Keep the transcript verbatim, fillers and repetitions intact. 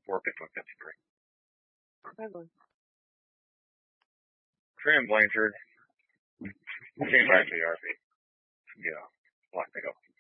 Working with fifty-three. Ugly. Trim Blanchard. Came back to the R V. Yeah. Black Widow.